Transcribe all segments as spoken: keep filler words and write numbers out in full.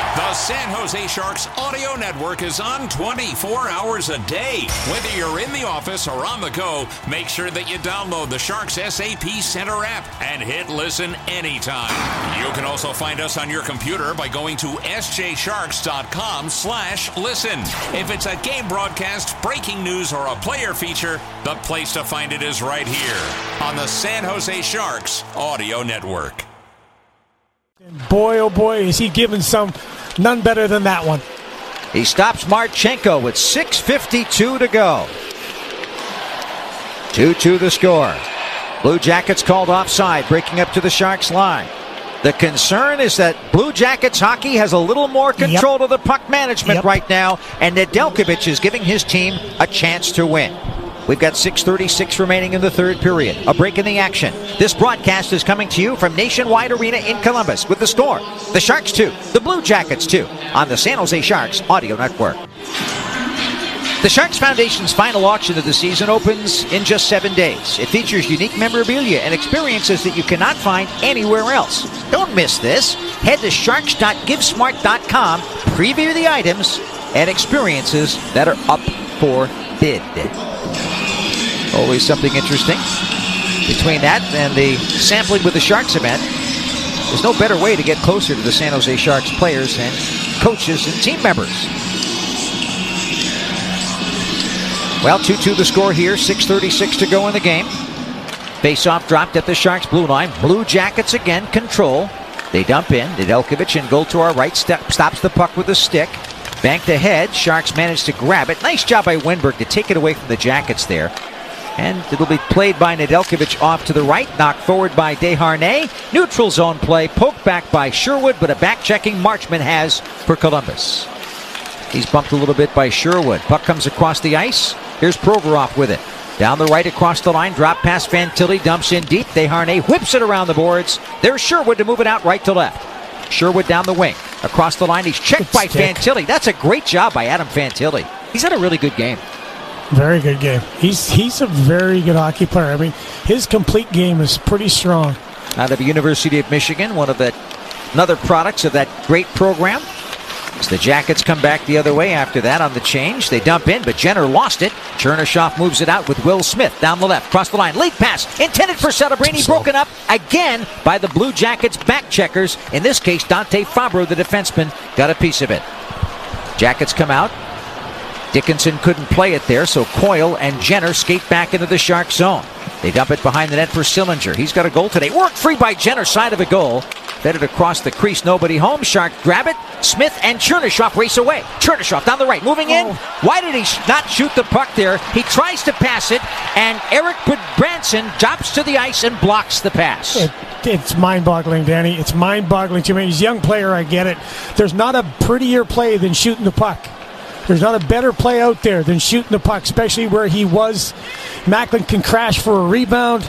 The San Jose Sharks audio network is on twenty-four hours a day. Whether you're in the office or on the go, make sure that you download the Sharks S A P Center app and hit listen anytime. You can also find us on your computer by going to s j sharks dot com slash listen. If it's a game broadcast, breaking news, or a player feature, the place to find it is right here on the San Jose Sharks audio network. Boy, oh boy, is he given some. None better than that one. He stops Marchenko with six fifty-two to go. two two the score. Blue Jackets called offside, breaking up to the Sharks line. The concern is that Blue Jackets hockey has a little more control yep. of the puck management yep. right now, and Nedeljkovic is giving his team a chance to win. We've got six thirty-six remaining in the third period. A break in the action. This broadcast is coming to you from Nationwide Arena in Columbus with the score. The Sharks two, the Blue Jackets two, on the San Jose Sharks audio network. The Sharks Foundation's final auction of the season opens in just seven days. It features unique memorabilia and experiences that you cannot find anywhere else. Don't miss this. Head to sharks dot givesmart dot com, preview the items and experiences that are up for bid. Always something interesting. Between that and the Sampling with the Sharks event, there's no better way to get closer to the San Jose Sharks players and coaches and team members. Well, two two the score here, six thirty-six to go in the game. Face-off dropped at the Sharks blue line. Blue Jackets again control. They dump in. Nedeljkovic in goal to our right. Step, stops the puck with a stick. Banked ahead. Sharks managed to grab it. Nice job by Wenberg to take it away from the Jackets there. And it'll be played by Nedeljkovic off to the right. Knocked forward by Desharnais. Neutral zone play. Poked back by Sherwood, but a back-checking Marchment has for Columbus. He's bumped a little bit by Sherwood. Puck comes across the ice. Here's Provorov with it. Down the right across the line. Drop pass Fantilli. Dumps in deep. Desharnais whips it around the boards. There's Sherwood to move it out right to left. Sherwood down the wing. Across the line. He's checked by Fantilli. That's a great job by Adam Fantilli. He's had a really good game. Very good game. He's he's a very good hockey player. I mean, his complete game is pretty strong. Out of the University of Michigan, one of the another products of that great program. As the Jackets come back the other way after that on the change. They dump in, but Jenner lost it. Chernishoff moves it out with Will Smith down the left. Cross the line. Lead pass intended for Celebrini. Broken up again by the Blue Jackets back checkers. In this case, Dante Fabro, the defenseman, got a piece of it. Jackets come out. Dickinson couldn't play it there, so Coyle and Jenner skate back into the Shark zone. They dump it behind the net for Sillinger. He's got a goal today. Worked free by Jenner, side of a goal. Fed it across the crease, nobody home. Shark grab it. Smith and Chernishoff race away. Chernishoff down the right, moving in. Oh. Why did he sh- not shoot the puck there? He tries to pass it, and Eric Branson drops to the ice and blocks the pass. It, it's mind-boggling, Danny. It's mind-boggling to me. He's a young player, I get it. There's not a prettier play than shooting the puck. There's not a better play out there than shooting the puck, especially where he was. Macklin can crash for a rebound.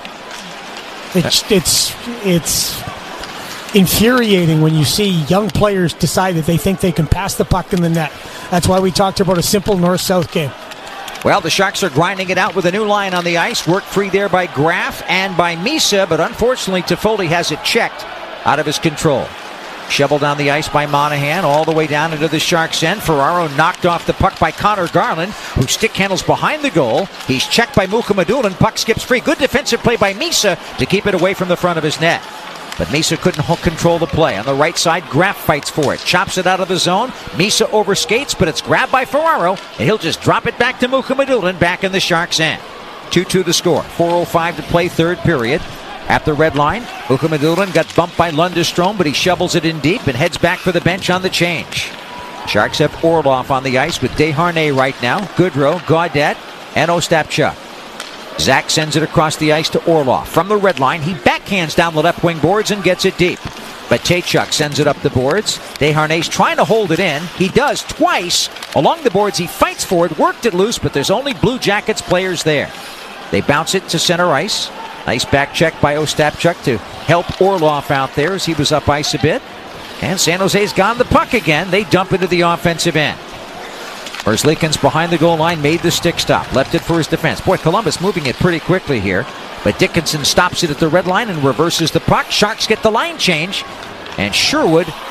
It's it's it's infuriating when you see young players decide that they think they can pass the puck in the net. That's why we talked about a simple north-south game. Well, the Sharks are grinding it out with a new line on the ice. Worked free there by Graf and by Misa, but unfortunately Toffoli has it checked out of his control. Shoveled down the ice by Monahan, all the way down into the Sharks' end. Ferraro knocked off the puck by Connor Garland, who stick handles behind the goal. He's checked by Mukhamadullin. Puck skips free. Good defensive play by Misa to keep it away from the front of his net. But Misa couldn't control the play. On the right side, Graf fights for it. Chops it out of the zone. Misa overskates, but it's grabbed by Ferraro, and he'll just drop it back to Mukhamadullin back in the Sharks' end. two two the score. four oh five to play, third period. At the red line, Mukhamadullin got bumped by Lundestrom, but he shovels it in deep and heads back for the bench on the change. Sharks have Orlov on the ice with Desharnais right now, Goodrow, Gaudet, and Ostapchuk. Zach sends it across the ice to Orlov. From the red line, he backhands down the left wing boards and gets it deep. But Taychuk sends it up the boards. Desharnais trying to hold it in. He does twice. Along the boards, he fights for it, worked it loose, but there's only Blue Jackets players there. They bounce it to center ice. Nice back check by Ostapchuk to help Orlov out there as he was up ice a bit. And San Jose's gone the puck again. They dump into the offensive end. Merzlikins behind the goal line made the stick stop. Left it for his defense. Boy, Columbus moving it pretty quickly here. But Dickinson stops it at the red line and reverses the puck. Sharks get the line change. And Sherwood